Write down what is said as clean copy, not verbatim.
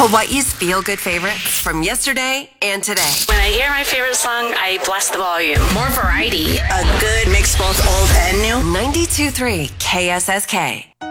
Hawaii's feel-good favorites from yesterday and today. When I hear my favorite song, I bless the volume. More variety. A good mix, both old and new. 92.3 KSSK.